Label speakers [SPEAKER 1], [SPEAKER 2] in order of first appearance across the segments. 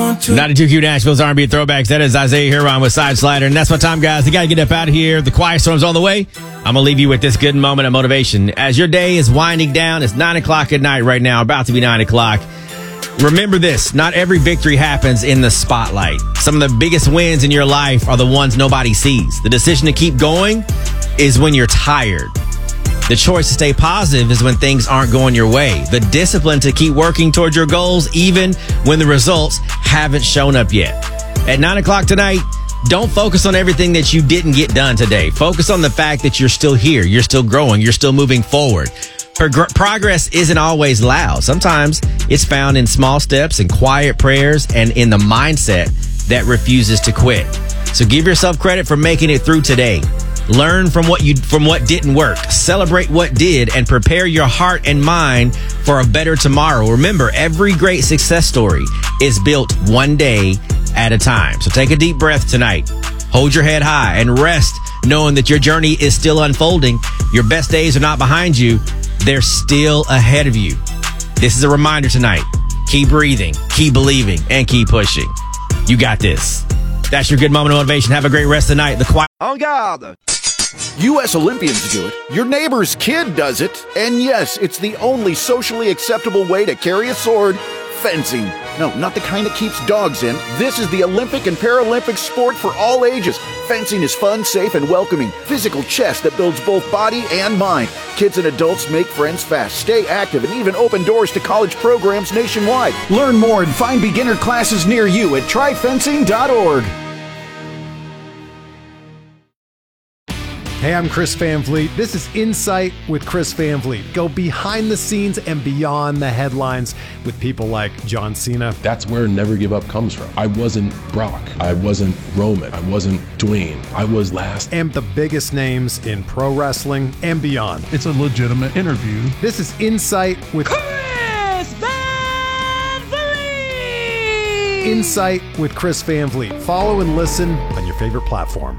[SPEAKER 1] 92Q Nashville's R&B Throwbacks. That is Isaiah Huron with Side Slider. And that's my time, guys. We got to get up out of here. The quiet storm's on the way. I'm going to leave you with this good moment of motivation. As your day is winding down, it's 9 o'clock at night right now, about to be 9 o'clock. Remember this, not every victory happens in the spotlight. Some of the biggest wins in your life are the ones nobody sees. The decision to keep going is when you're tired. The choice to stay positive is when things aren't going your way. The discipline to keep working towards your goals even when the results haven't shown up yet. At 9 o'clock tonight, don't focus on everything that you didn't get done today. Focus on the fact that you're still here. You're still growing. You're still moving forward. Progress isn't always loud. Sometimes it's found in small steps and quiet prayers and in the mindset that refuses to quit. So give yourself credit for making it through today. Learn from what didn't work. Celebrate what did and prepare your heart and mind for a better tomorrow. Remember, every great success story is built one day at a time. So take a deep breath tonight. Hold your head high and rest knowing that your journey is still unfolding. Your best days are not behind you. They're still ahead of you. This is a reminder tonight. Keep breathing, keep believing, and keep pushing. You got this. That's your good moment of motivation. Have a great rest of the night. The quiet.
[SPEAKER 2] En garde! U.S. Olympians do it. Your neighbor's kid does it. And yes, it's the only socially acceptable way to carry a sword. Fencing. No, not the kind that keeps dogs in. This is the Olympic and Paralympic sport for all ages. Fencing is fun, safe, and welcoming. Physical chess that builds both body and mind. Kids and adults make friends fast, stay active, and even open doors to college programs nationwide. Learn more and find beginner classes near you at tryfencing.org.
[SPEAKER 3] Hey, I'm Chris Van Vliet. This is Insight with Chris Van Vliet. Go behind the scenes and beyond the headlines with people like John Cena.
[SPEAKER 4] That's where Never Give Up comes from. I wasn't Brock. I wasn't Roman. I wasn't Dwayne. I was last.
[SPEAKER 3] And the biggest names in pro wrestling and beyond.
[SPEAKER 5] It's a legitimate interview.
[SPEAKER 3] This is Insight with
[SPEAKER 6] Chris Van Vliet.
[SPEAKER 3] Insight with Chris Van Vliet. Follow and listen on your favorite platform.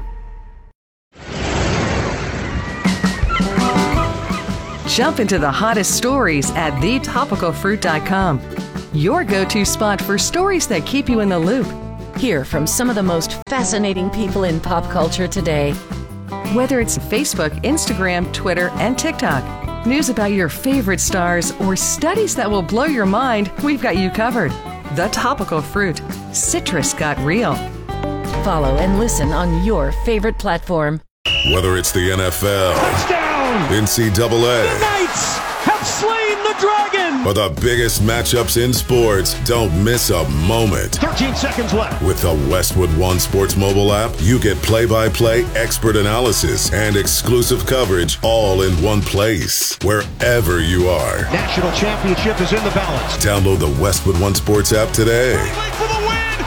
[SPEAKER 7] Jump into the hottest stories at thetopicalfruit.com. Your go-to spot for stories that keep you in the loop.
[SPEAKER 8] Hear from some of the most fascinating people in pop culture today.
[SPEAKER 7] Whether it's Facebook, Instagram, Twitter, and TikTok, news about your favorite stars, or studies that will blow your mind, we've got you covered. The Topical Fruit. Citrus got real.
[SPEAKER 8] Follow and listen on your favorite platform.
[SPEAKER 9] Whether it's the NFL,
[SPEAKER 6] Touchdown!
[SPEAKER 9] NCAA,
[SPEAKER 6] The Knights have slain the dragon!
[SPEAKER 9] or the biggest matchups in sports, don't miss a moment.
[SPEAKER 6] 13 seconds left.
[SPEAKER 9] With the Westwood One Sports mobile app, you get play-by-play expert analysis and exclusive coverage all in one place, wherever you are.
[SPEAKER 6] National championship is in the balance.
[SPEAKER 9] Download the Westwood One Sports app today.
[SPEAKER 6] For the win!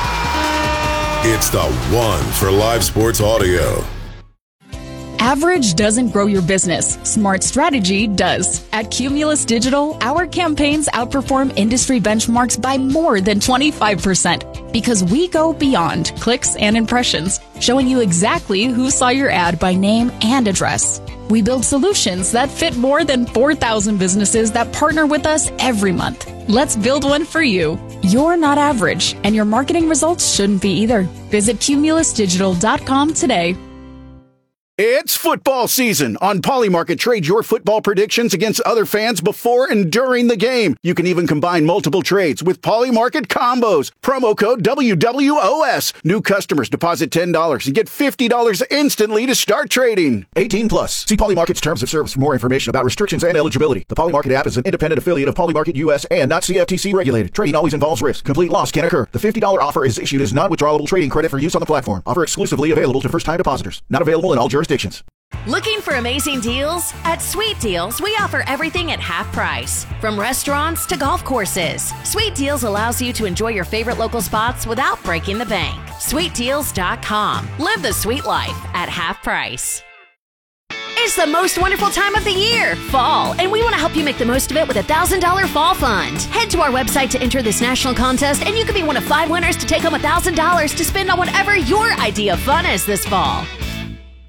[SPEAKER 6] Yeah!
[SPEAKER 9] It's the one for live sports audio.
[SPEAKER 10] Average doesn't grow your business. Smart strategy does. At Cumulus Digital, our campaigns outperform industry benchmarks by more than 25% because we go beyond clicks and impressions, showing you exactly who saw your ad by name and address. We build solutions that fit more than 4,000 businesses that partner with us every month. Let's build one for you. You're not average, and your marketing results shouldn't be either. Visit cumulusdigital.com today.
[SPEAKER 2] It's football season. On Polymarket, trade your football predictions against other fans before and during the game. You can even combine multiple trades with Polymarket combos. Promo code WWOS. New customers deposit $10 and get $50 instantly to start trading. 18 plus. See Polymarket's terms of service for more information about restrictions and eligibility. The Polymarket app is an independent affiliate of Polymarket US and not CFTC regulated. Trading always involves risk. Complete loss can occur. The $50 offer is issued as non-withdrawable trading credit for use on the platform. Offer exclusively available to first-time depositors. Not available in all jurisdictions.
[SPEAKER 11] Looking for amazing deals? At Sweet Deals, we offer everything at half price. From restaurants to golf courses, Sweet Deals allows you to enjoy your favorite local spots without breaking the bank. SweetDeals.com. Live the sweet life at half price. It's the most wonderful time of the year, fall, and we want to help you make the most of it with a $1,000 fall fund. Head to our website to enter this national contest, and you could be one of 5 winners to take home $1,000 to spend on whatever your idea of fun is this fall.